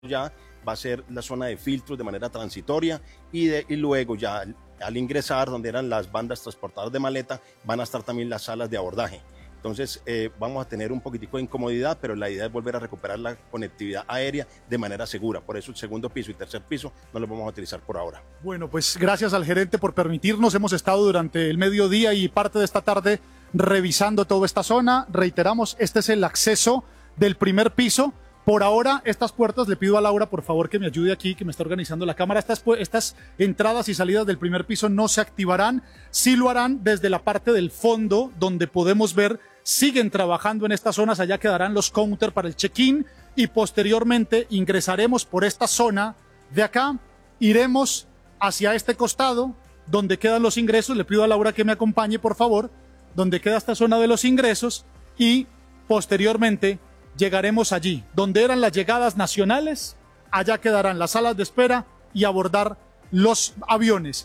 ya va a ser la zona de filtros de manera transitoria y luego ya al ingresar donde eran las bandas transportadoras de maleta van a estar también las salas de abordaje. Entonces vamos a tener un poquitico de incomodidad, pero la idea es volver a recuperar la conectividad aérea de manera segura. Por eso el segundo piso y tercer piso no los vamos a utilizar por ahora. Bueno, pues gracias al gerente por permitirnos. Hemos estado durante el mediodía y parte de esta tarde revisando toda esta zona. Reiteramos, este es el acceso del primer piso. Por ahora, estas puertas, le pido a Laura, por favor, que me ayude aquí, que me está organizando la cámara. Estas entradas y salidas del primer piso no se activarán. Sí lo harán desde la parte del fondo, donde podemos ver, siguen trabajando en estas zonas. Allá quedarán los counters para el check-in y posteriormente ingresaremos por esta zona de acá. Iremos hacia este costado, donde quedan los ingresos. Le pido a Laura que me acompañe, por favor, donde queda esta zona de los ingresos y posteriormente llegaremos allí, donde eran las llegadas nacionales. Allá quedarán las salas de espera y abordar los aviones.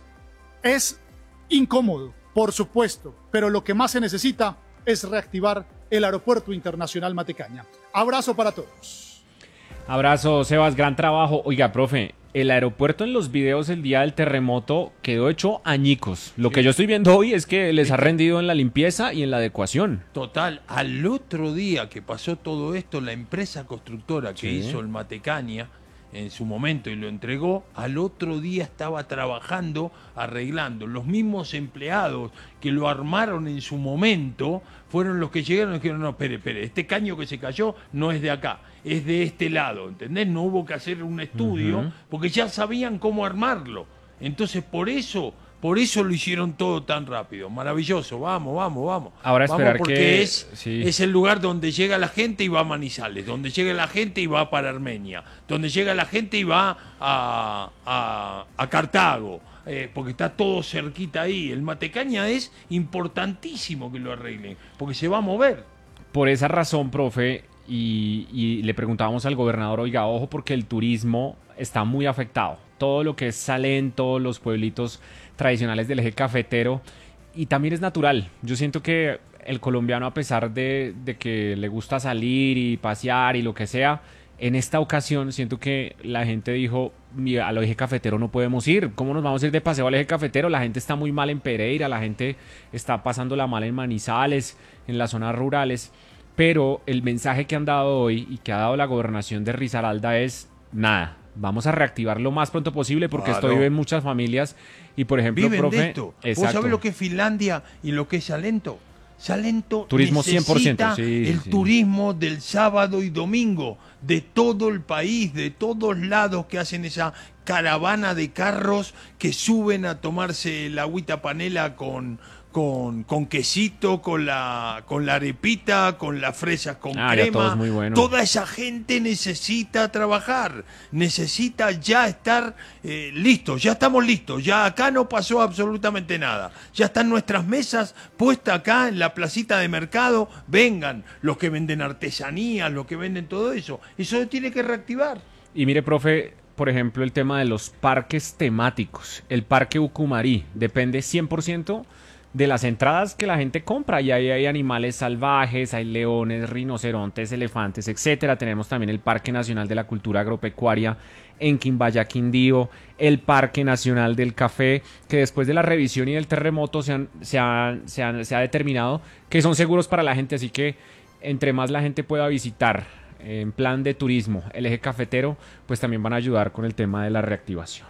Es incómodo, por supuesto, pero lo que más se necesita es reactivar el Aeropuerto Internacional Matecaña. Abrazo para todos. Abrazo, Sebas, gran trabajo. Oiga, profe, el aeropuerto en los videos el día del terremoto quedó hecho añicos. Lo que yo estoy viendo hoy es que les ha rendido en la limpieza y en la adecuación. Total, al otro día que pasó todo esto, la empresa constructora que hizo el Matecaña en su momento y lo entregó, al otro día estaba trabajando, arreglando. Los mismos empleados que lo armaron en su momento fueron los que llegaron y dijeron, no, espere, este caño que se cayó no es de acá, es de este lado, ¿entendés? No hubo que hacer un estudio porque ya sabían cómo armarlo. Entonces por eso lo hicieron todo tan rápido. Maravilloso, vamos. Ahora esperar vamos porque que... es el lugar donde llega la gente y va a Manizales, donde llega la gente y va para Armenia, donde llega la gente y va a Cartago, porque está todo cerquita ahí. El Matecaña es importantísimo que lo arreglen, porque se va a mover. Por esa razón, profe, y le preguntábamos al gobernador, oiga, ojo, porque el turismo está muy afectado. Todo lo que es Salento, los pueblitos tradicionales del eje cafetero, y también es natural. Yo siento que el colombiano, a pesar de que le gusta salir y pasear y lo que sea, en esta ocasión siento que la gente dijo, mira, al eje cafetero no podemos ir. ¿Cómo nos vamos a ir de paseo al eje cafetero? La gente está muy mal en Pereira, la gente está pasándola mal en Manizales, en las zonas rurales. Pero el mensaje que han dado hoy y que ha dado la gobernación de Risaralda es nada. Vamos a reactivar lo más pronto posible porque esto vive en muchas familias y, por ejemplo, viven profe, de esto. ¿Vos sabés lo que es Finlandia y lo que es Salento? Salento turismo necesita 100%, el turismo del sábado y domingo de todo el país, de todos lados, que hacen esa caravana de carros que suben a tomarse la agüita panela con quesito, con la arepita, con las fresas con crema. Muy bueno. Toda esa gente necesita trabajar, necesita ya estar listos, ya estamos listos, ya acá no pasó absolutamente nada, ya están nuestras mesas puestas acá en la placita de mercado, vengan los que venden artesanías, los que venden todo eso se tiene que reactivar. Y mire, profe, por ejemplo, el tema de los parques temáticos, el Parque Ucumarí, depende 100% de las entradas que la gente compra, y ahí hay animales salvajes, hay leones, rinocerontes, elefantes, etcétera. Tenemos también el Parque Nacional de la Cultura Agropecuaria en Quimbaya, Quindío, el Parque Nacional del Café, que después de la revisión y del terremoto se ha determinado que son seguros para la gente, así que entre más la gente pueda visitar en plan de turismo el eje cafetero, pues también van a ayudar con el tema de la reactivación.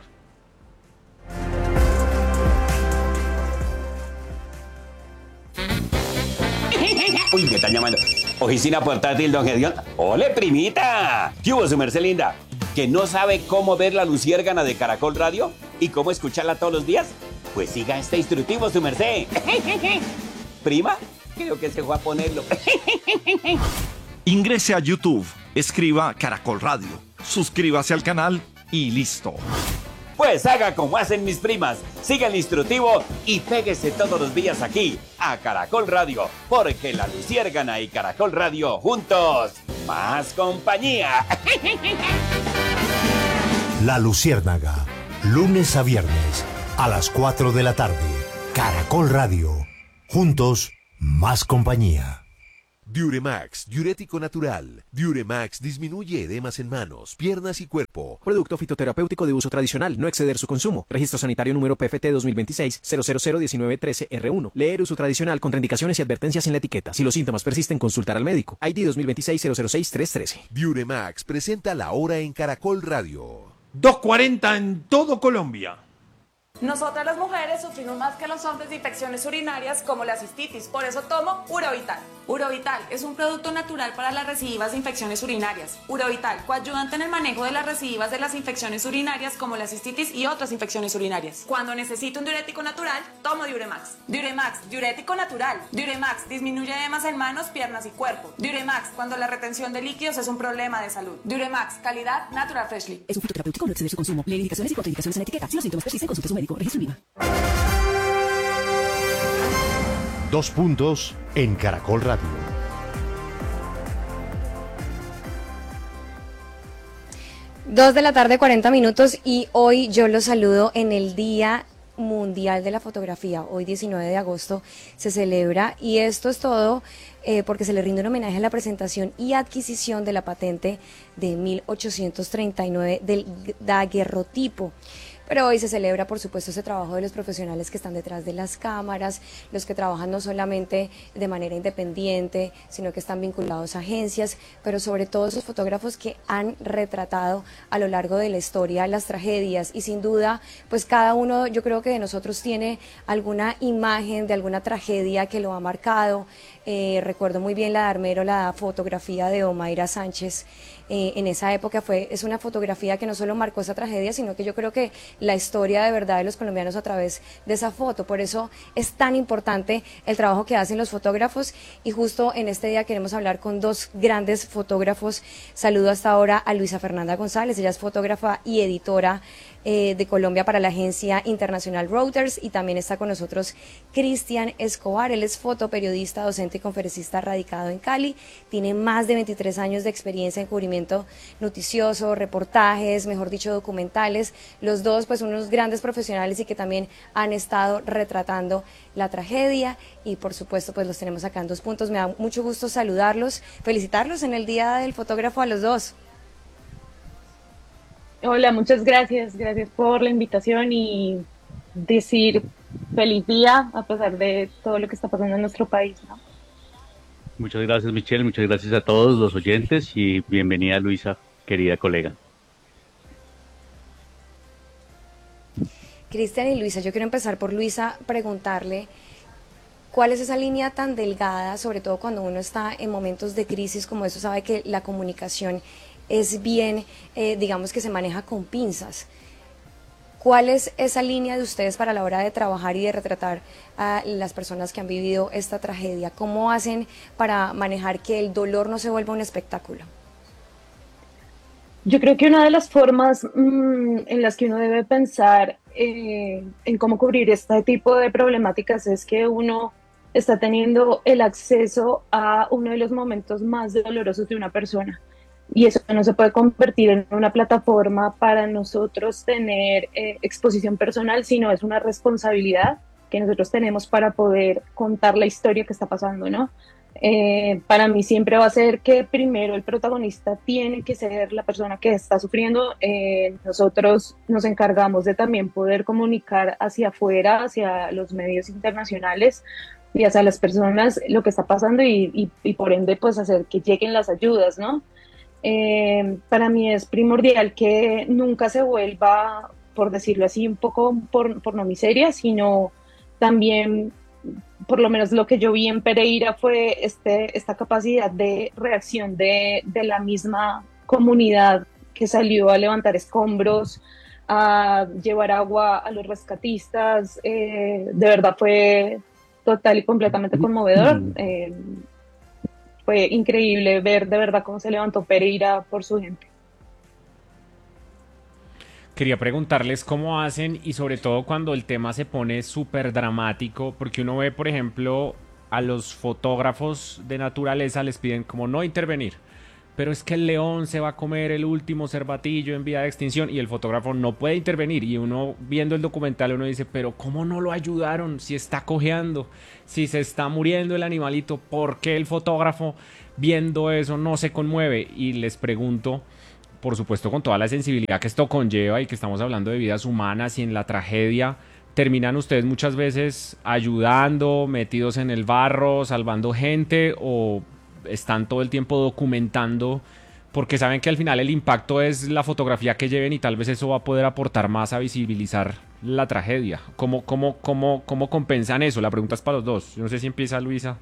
Uy, me están llamando. Oficina portátil, don Gedeón. ¡Ole, primita! ¿Qué hubo, su merced linda? ¿Que no sabe cómo ver la luciérgana de Caracol Radio? ¿Y cómo escucharla todos los días? Pues siga este instructivo, su merced. ¿Prima? Creo que se fue a ponerlo. Ingrese a YouTube, escriba Caracol Radio, suscríbase al canal y listo. Pues haga como hacen mis primas, siga el instructivo y péguese todos los días aquí, a Caracol Radio, porque la luciérgana y Caracol Radio juntos, más compañía. La Luciérnaga, lunes a viernes, a las 4 de la tarde. Caracol Radio, juntos, más compañía. Diuremax, diurético natural. Diuremax disminuye edemas en manos, piernas y cuerpo. Producto fitoterapéutico de uso tradicional, no exceder su consumo. Registro sanitario número PFT 2026-0001913R1. Leer uso tradicional, contraindicaciones y advertencias en la etiqueta. Si los síntomas persisten, consultar al médico. ID 2026-006-313. Diuremax presenta La Hora en Caracol Radio. 2:40 en todo Colombia. Nosotras las mujeres sufrimos más que los hombres de infecciones urinarias como la cistitis, por eso tomo Urovital. Urovital es un producto natural para las recidivas de infecciones urinarias. Urovital, coayudante en el manejo de las recidivas de las infecciones urinarias como la cistitis y otras infecciones urinarias. Cuando necesito un diurético natural, tomo Diuremax. Diuremax, diurético natural. Diuremax disminuye edemas en manos, piernas y cuerpo. Diuremax, cuando la retención de líquidos es un problema de salud. Diuremax, calidad Natural Freshly. Es un fitoterapéutico, no exceder su consumo. Leer indicaciones y contraindicaciones en la etiqueta. Si los síntomas persisten, consulte a su médico. Registro INVIMA. 2 puntos en Caracol Radio. Dos de la tarde, 40 minutos, y hoy yo los saludo en el Día Mundial de la Fotografía. Hoy 19 de agosto se celebra, y esto es todo porque se le rinde un homenaje a la presentación y adquisición de la patente de 1839 del daguerrotipo. Pero hoy se celebra, por supuesto, ese trabajo de los profesionales que están detrás de las cámaras, los que trabajan no solamente de manera independiente, sino que están vinculados a agencias, pero sobre todo esos fotógrafos que han retratado a lo largo de la historia las tragedias, y sin duda, pues cada uno, yo creo que de nosotros tiene alguna imagen de alguna tragedia que lo ha marcado. Recuerdo muy bien la de Armero, la fotografía de Omaira Sánchez. En esa época es una fotografía que no solo marcó esa tragedia, sino que yo creo que la historia de verdad de los colombianos a través de esa foto. Por eso es tan importante el trabajo que hacen los fotógrafos, y justo en este día queremos hablar con dos grandes fotógrafos. Saludo hasta ahora a Luisa Fernanda González, ella es fotógrafa y editora de Colombia para la agencia internacional Reuters, y también está con nosotros Cristian Escobar. Él es fotoperiodista, docente y conferencista radicado en Cali, tiene más de 23 años de experiencia en cubrimiento noticioso, reportajes, mejor dicho documentales, los dos pues unos grandes profesionales y que también han estado retratando la tragedia, y por supuesto pues los tenemos acá en 2 puntos. Me da mucho gusto saludarlos, felicitarlos en el Día del Fotógrafo a los dos. Hola, muchas gracias. Gracias por la invitación y decir feliz día a pesar de todo lo que está pasando en nuestro país, ¿no? Muchas gracias, Michelle. Muchas gracias a todos los oyentes y bienvenida, Luisa, querida colega. Cristian y Luisa, yo quiero empezar por Luisa, preguntarle cuál es esa línea tan delgada, sobre todo cuando uno está en momentos de crisis como eso, sabe que la comunicación es bien, digamos que se maneja con pinzas. ¿Cuál es esa línea de ustedes para la hora de trabajar y de retratar a las personas que han vivido esta tragedia? ¿Cómo hacen para manejar que el dolor no se vuelva un espectáculo? Yo creo que una de las formas en las que uno debe pensar en cómo cubrir este tipo de problemáticas es que uno está teniendo el acceso a uno de los momentos más dolorosos de una persona. Y eso no se puede convertir en una plataforma para nosotros tener exposición personal, sino es una responsabilidad que nosotros tenemos para poder contar la historia que está pasando, ¿no? Para mí siempre va a ser que primero el protagonista tiene que ser la persona que está sufriendo. Nosotros nos encargamos de también poder comunicar hacia afuera, hacia los medios internacionales y hacia las personas lo que está pasando y por ende pues hacer que lleguen las ayudas, ¿no? Para mí es primordial que nunca se vuelva, por decirlo así, un poco por no miseria, sino también, por lo menos lo que yo vi en Pereira fue esta capacidad de reacción de la misma comunidad que salió a levantar escombros, a llevar agua a los rescatistas. De verdad fue total y completamente conmovedor. Fue increíble ver de verdad cómo se levantó Pereira por su gente. Quería preguntarles cómo hacen, y sobre todo cuando el tema se pone súper dramático, porque uno ve, por ejemplo, a los fotógrafos de naturaleza les piden como no intervenir, pero es que el león se va a comer el último cervatillo en vía de extinción y el fotógrafo no puede intervenir. Y uno viendo el documental, uno dice, pero ¿cómo no lo ayudaron? Si está cojeando, si se está muriendo el animalito, ¿por qué el fotógrafo viendo eso no se conmueve? Y les pregunto, por supuesto con toda la sensibilidad que esto conlleva y que estamos hablando de vidas humanas y en la tragedia, ¿terminan ustedes muchas veces ayudando, metidos en el barro, salvando gente, o están todo el tiempo documentando porque saben que al final el impacto es la fotografía que lleven y tal vez eso va a poder aportar más a visibilizar la tragedia? ¿Cómo compensan eso? La pregunta es para los dos. Yo no sé si empieza Luisa.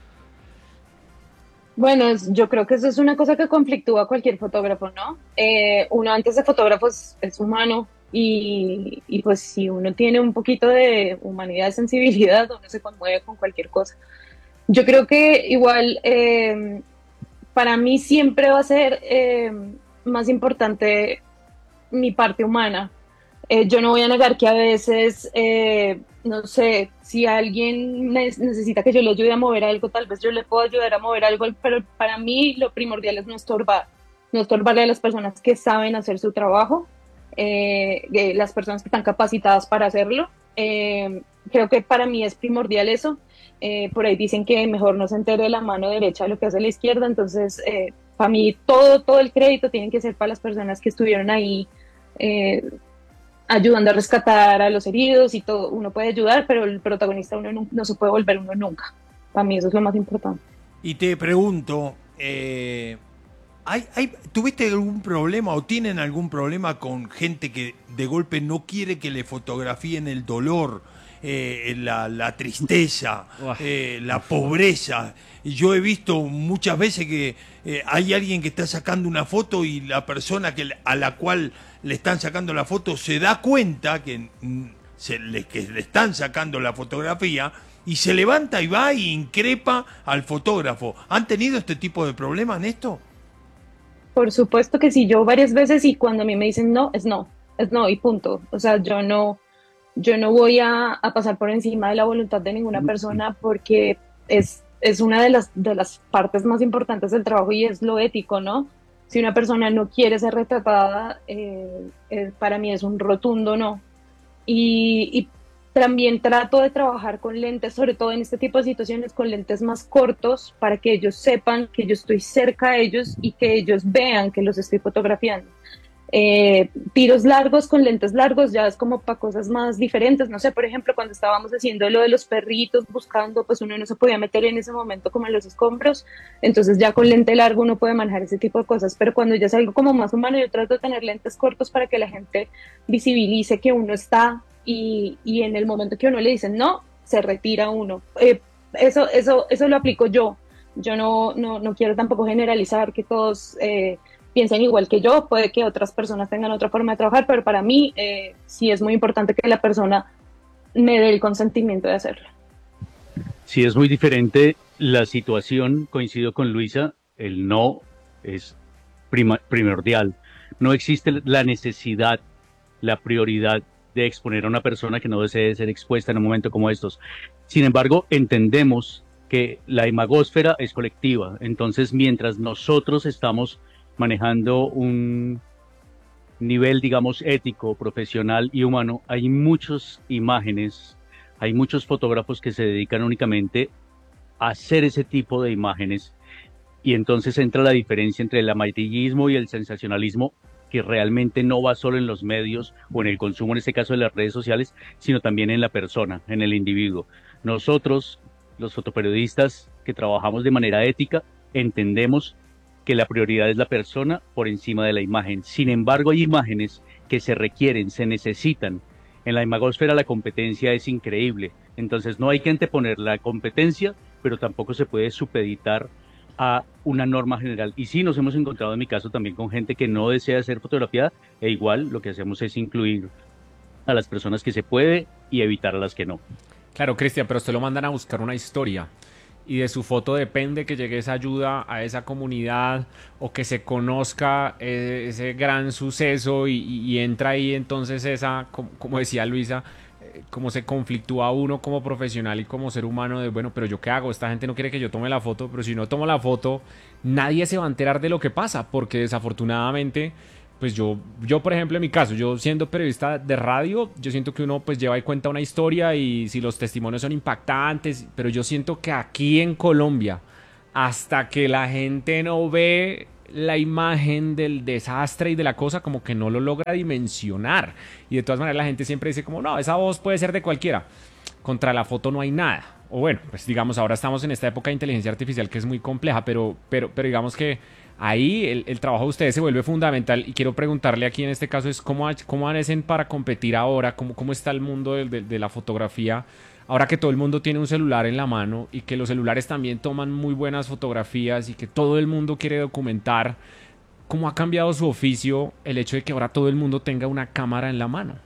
Bueno, yo creo que eso es una cosa que conflictúa a cualquier fotógrafo, ¿no? Uno antes de fotógrafo es humano y pues si uno tiene un poquito de humanidad, de sensibilidad, uno se conmueve con cualquier cosa. Yo creo que igual para mí siempre va a ser más importante mi parte humana. Yo no voy a negar que a veces, no sé, si alguien necesita que yo le ayude a mover algo, tal vez yo le puedo ayudar a mover algo, pero para mí lo primordial es no estorbarle a las personas que saben hacer su trabajo, las personas que están capacitadas para hacerlo. Creo que para mí es primordial eso. Por ahí dicen que mejor no se entere la mano derecha de lo que hace la izquierda, entonces para mí todo el crédito tiene que ser para las personas que estuvieron ahí ayudando a rescatar a los heridos y todo. Uno puede ayudar, pero el protagonista uno no se puede volver uno nunca. Para mí eso es lo más importante. Y te pregunto, ¿tuviste algún problema o tienen algún problema con gente que de golpe no quiere que le fotografíen el dolor, la tristeza, la pobreza? Yo he visto muchas veces que hay alguien que está sacando una foto y la persona a la cual le están sacando la foto se da cuenta que le están sacando la fotografía y se levanta y va y increpa al fotógrafo. ¿Han tenido este tipo de problemas en esto? Por supuesto que sí, yo varias veces, y cuando a mí me dicen no, es no y punto. O sea, yo no voy a pasar por encima de la voluntad de ninguna persona porque es una de las partes más importantes del trabajo y es lo ético, ¿no? Si una persona no quiere ser retratada, para mí es un rotundo no. Y también trato de trabajar con lentes, sobre todo en este tipo de situaciones, con lentes más cortos para que ellos sepan que yo estoy cerca de ellos y que ellos vean que los estoy fotografiando. Tiros largos con lentes largos ya es como para cosas más diferentes, no sé, por ejemplo, cuando estábamos haciendo lo de los perritos buscando, pues uno no se podía meter en ese momento como en los escombros, entonces ya con lente largo uno puede manejar ese tipo de cosas, pero cuando ya es algo como más humano, yo trato de tener lentes cortos para que la gente visibilice que uno está y en el momento que uno le dicen no, se retira uno. Eso lo aplico yo no quiero tampoco generalizar que todos piensen igual que yo, puede que otras personas tengan otra forma de trabajar, pero para mí sí es muy importante que la persona me dé el consentimiento de hacerlo. Sí, es muy diferente la situación, coincido con Luisa, el no es primordial. No existe la necesidad, la prioridad de exponer a una persona que no desee ser expuesta en un momento como estos. Sin embargo, entendemos que la imagósfera es colectiva, entonces mientras nosotros estamos manejando un nivel, digamos, ético, profesional y humano, hay muchas imágenes, hay muchos fotógrafos que se dedican únicamente a hacer ese tipo de imágenes y entonces entra la diferencia entre el amarillismo y el sensacionalismo, que realmente no va solo en los medios o en el consumo, en este caso de las redes sociales, sino también en la persona, en el individuo. Nosotros, los fotoperiodistas que trabajamos de manera ética, entendemos que la prioridad es la persona por encima de la imagen. Sin embargo, hay imágenes que se requieren, se necesitan. En la imagósfera la competencia es increíble. Entonces no hay que anteponer la competencia, pero tampoco se puede supeditar a una norma general. Y sí, nos hemos encontrado en mi caso también con gente que no desea ser fotografiada, e igual lo que hacemos es incluir a las personas que se puede y evitar a las que no. Claro, Cristian, pero usted lo mandan a buscar una historia. Y de su foto depende que llegue esa ayuda a esa comunidad o que se conozca ese gran suceso y entra ahí entonces esa, como decía Luisa, como se conflictúa uno como profesional y como ser humano de, bueno, pero yo qué hago, esta gente no quiere que yo tome la foto, pero si no tomo la foto, nadie se va a enterar de lo que pasa, porque desafortunadamente, pues yo por ejemplo en mi caso, yo siendo periodista de radio, yo siento que uno pues lleva y cuenta una historia y si los testimonios son impactantes, pero yo siento que aquí en Colombia, hasta que la gente no ve la imagen del desastre y de la cosa, como que no lo logra dimensionar. Y de todas maneras la gente siempre dice como, no, esa voz puede ser de cualquiera. Contra la foto no hay nada. O bueno, pues digamos, ahora estamos en esta época de inteligencia artificial que es muy compleja, pero digamos que ahí el trabajo de ustedes se vuelve fundamental. Y quiero preguntarle aquí en este caso es cómo hacen para competir ahora, cómo está el mundo de la fotografía, ahora que todo el mundo tiene un celular en la mano y que los celulares también toman muy buenas fotografías y que todo el mundo quiere documentar. ¿Cómo ha cambiado su oficio el hecho de que ahora todo el mundo tenga una cámara en la mano?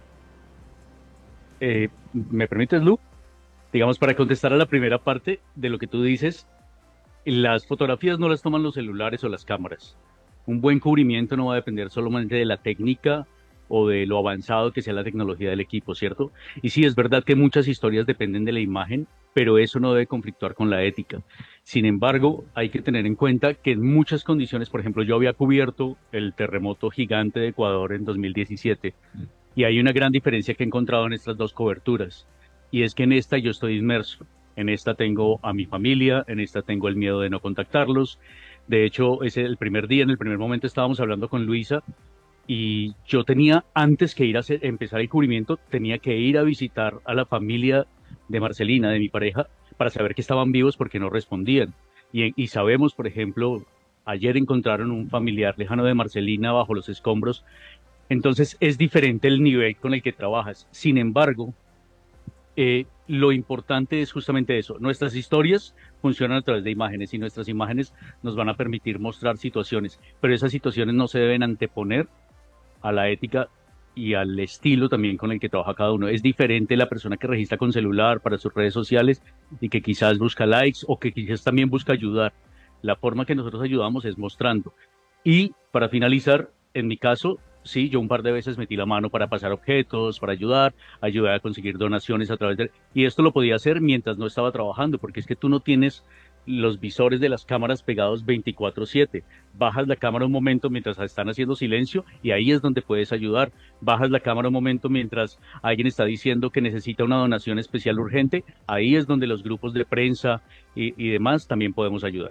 ¿Me permites, Lu? Digamos, para contestar a la primera parte de lo que tú dices, las fotografías no las toman los celulares o las cámaras. Un buen cubrimiento no va a depender solamente de la técnica o de lo avanzado que sea la tecnología del equipo, ¿cierto? Y sí, es verdad que muchas historias dependen de la imagen, pero eso no debe conflictuar con la ética. Sin embargo, hay que tener en cuenta que en muchas condiciones, por ejemplo, yo había cubierto el terremoto gigante de Ecuador en 2017, y hay una gran diferencia que he encontrado en estas dos coberturas, y es que en esta yo estoy inmerso. En esta tengo a mi familia, en esta tengo el miedo de no contactarlos. De hecho, ese el primer día, en el primer momento estábamos hablando con Luisa, y yo tenía, antes que empezar el cubrimiento, tenía que ir a visitar a la familia de Marcelina, de mi pareja, para saber que estaban vivos porque no respondían. Y sabemos, por ejemplo, ayer encontraron un familiar lejano de Marcelina bajo los escombros. Entonces es diferente el nivel con el que trabajas. Sin embargo, lo importante es justamente eso. Nuestras historias funcionan a través de imágenes y nuestras imágenes nos van a permitir mostrar situaciones, pero esas situaciones no se deben anteponer a la ética y al estilo también con el que trabaja cada uno. Es diferente la persona que registra con celular para sus redes sociales y que quizás busca likes o que quizás también busca ayudar. La forma que nosotros ayudamos es mostrando. Y para finalizar, en mi caso, sí, yo un par de veces metí la mano para pasar objetos, para ayudar a conseguir donaciones a través de... Y esto lo podía hacer mientras no estaba trabajando, porque es que tú no tienes los visores de las cámaras pegados 24/7. Bajas la cámara un momento mientras están haciendo silencio y ahí es donde puedes ayudar. Bajas la cámara un momento mientras alguien está diciendo que necesita una donación especial urgente. Ahí es donde los grupos de prensa y demás también podemos ayudar.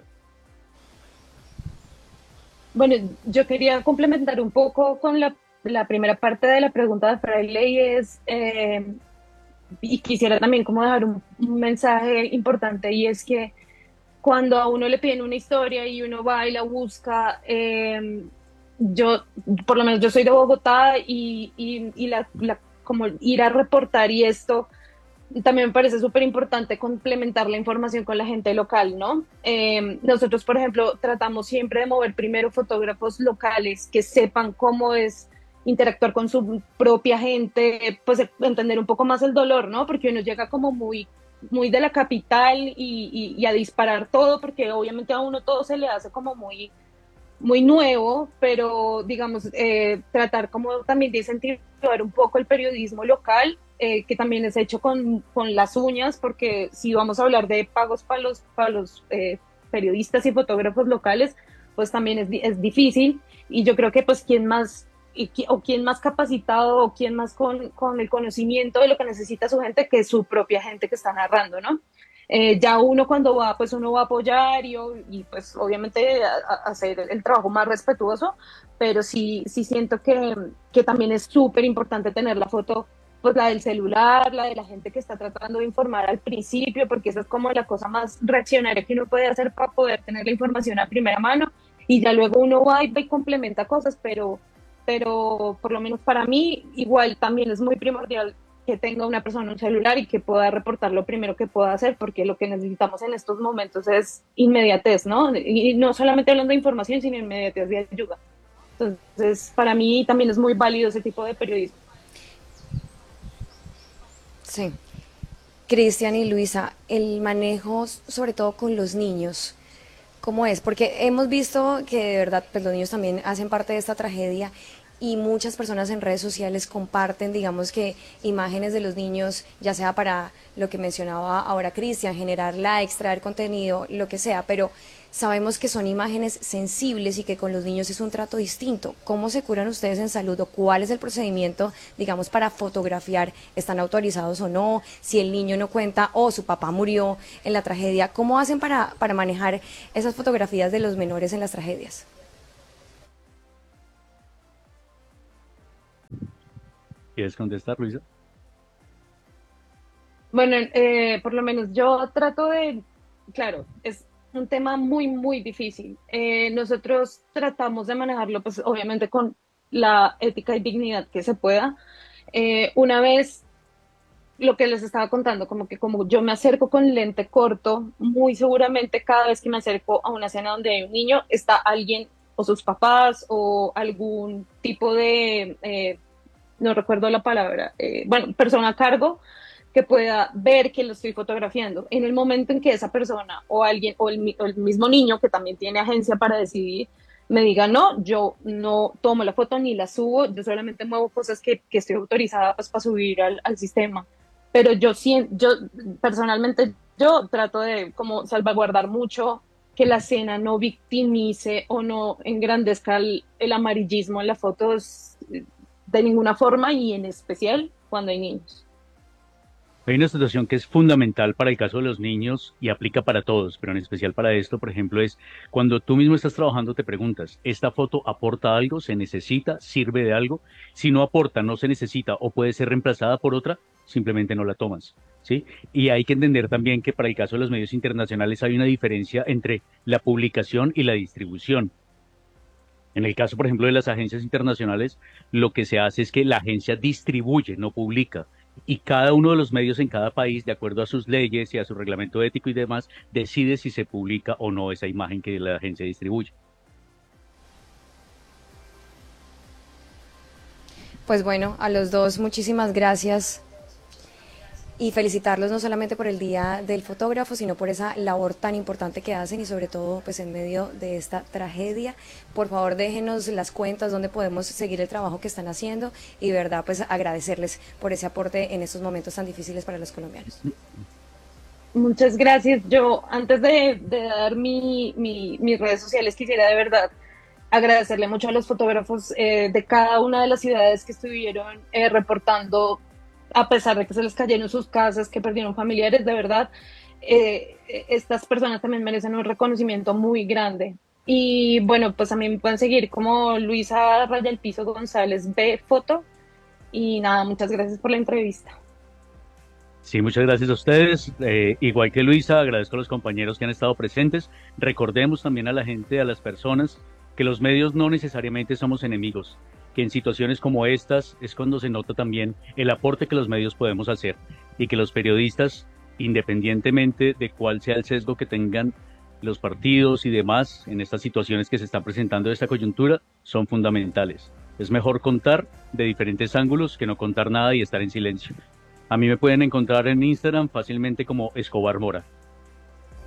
Bueno, yo quería complementar un poco con la primera parte de la pregunta de Fraile y quisiera también como dejar un mensaje importante, y es que cuando a uno le piden una historia y uno va y la busca, yo, por lo menos yo soy de Bogotá y como ir a reportar y esto, también me parece súper importante complementar la información con la gente local, ¿no? Nosotros, por ejemplo, tratamos siempre de mover primero fotógrafos locales que sepan cómo es interactuar con su propia gente, pues entender un poco más el dolor, ¿no? Porque uno llega como muy de la capital y a disparar todo, porque obviamente a uno todo se le hace como muy nuevo, pero digamos, tratar como también de incentivar un poco el periodismo local, que también es hecho con las uñas, porque si vamos a hablar de pagos para los periodistas y fotógrafos locales, pues también es difícil, y yo creo que pues quién más capacitado o quién más con el conocimiento de lo que necesita su gente que su propia gente que está narrando, ¿no? Ya uno cuando va, pues uno va a apoyar y pues obviamente a hacer el trabajo más respetuoso, pero sí siento que también es súper importante tener la foto, pues la del celular, la de la gente que está tratando de informar al principio, porque esa es como la cosa más reaccionaria que uno puede hacer para poder tener la información a primera mano, y ya luego uno va y complementa cosas, pero por lo menos para mí igual también es muy primordial que tenga una persona un celular y que pueda reportar lo primero que pueda hacer, porque lo que necesitamos en estos momentos es inmediatez, ¿no? Y no solamente hablando de información, sino inmediatez de ayuda. Entonces, para mí también es muy válido ese tipo de periodismo. Sí. Cristian y Luisa, el manejo, sobre todo con los niños, ¿cómo es? Porque hemos visto que de verdad pues, los niños también hacen parte de esta tragedia y muchas personas en redes sociales comparten, digamos que imágenes de los niños, ya sea para lo que mencionaba ahora Cristian, generar likes, traer contenido, lo que sea, pero sabemos que son imágenes sensibles y que con los niños es un trato distinto. ¿Cómo se curan ustedes en salud o cuál es el procedimiento, digamos, para fotografiar? ¿Están autorizados o no? Si el niño no cuenta o su papá murió en la tragedia, ¿cómo hacen para manejar esas fotografías de los menores en las tragedias? ¿Quieres contestar, Luisa? Bueno, por lo menos yo trato de, claro, es un tema muy, muy difícil. Nosotros tratamos de manejarlo, pues obviamente con la ética y dignidad que se pueda. Una vez, lo que les estaba contando, como yo me acerco con lente corto, muy seguramente cada vez que me acerco a una escena donde hay un niño, está alguien o sus papás o algún tipo de, no recuerdo la palabra, bueno, persona a cargo, que pueda ver que lo estoy fotografiando. En el momento en que esa persona o alguien o el mismo niño, que también tiene agencia para decidir, me diga, no, yo no tomo la foto ni la subo, yo solamente muevo cosas que estoy autorizada pues, para subir al sistema. Pero yo personalmente, yo trato de como salvaguardar mucho que la escena no victimice o no engrandezca el amarillismo en las fotos de ninguna forma, y en especial cuando hay niños. Hay una situación que es fundamental para el caso de los niños y aplica para todos, pero en especial para esto, por ejemplo, es cuando tú mismo estás trabajando, te preguntas, ¿esta foto aporta algo? ¿Se necesita? ¿Sirve de algo? Si no aporta, no se necesita o puede ser reemplazada por otra, simplemente no la tomas, ¿sí? Y hay que entender también que para el caso de los medios internacionales hay una diferencia entre la publicación y la distribución. En el caso, por ejemplo, de las agencias internacionales, lo que se hace es que la agencia distribuye, no publica. Y cada uno de los medios en cada país, de acuerdo a sus leyes y a su reglamento ético y demás, decide si se publica o no esa imagen que la agencia distribuye. Pues bueno, a los dos muchísimas gracias y felicitarlos no solamente por el Día del Fotógrafo, sino por esa labor tan importante que hacen y sobre todo pues en medio de esta tragedia. Por favor, déjenos las cuentas donde podemos seguir el trabajo que están haciendo y de verdad pues agradecerles por ese aporte en estos momentos tan difíciles para los colombianos. Muchas gracias. Yo, antes de dar mis redes sociales, quisiera de verdad agradecerle mucho a los fotógrafos de cada una de las ciudades que estuvieron reportando, a pesar de que se les cayeron sus casas, que perdieron familiares. De verdad, estas personas también merecen un reconocimiento muy grande. Y bueno, pues a mí me pueden seguir como Luisa Raya el Piso González B Foto. Y nada, muchas gracias por la entrevista. Sí, muchas gracias a ustedes. Igual que Luisa, agradezco a los compañeros que han estado presentes. Recordemos también a la gente, a las personas, que los medios no necesariamente somos enemigos, que en situaciones como estas es cuando se nota también el aporte que los medios podemos hacer y que los periodistas, independientemente de cuál sea el sesgo que tengan los partidos y demás en estas situaciones que se están presentando de esta coyuntura, son fundamentales. Es mejor contar de diferentes ángulos que no contar nada y estar en silencio. A mí me pueden encontrar en Instagram fácilmente como Escobar Mora.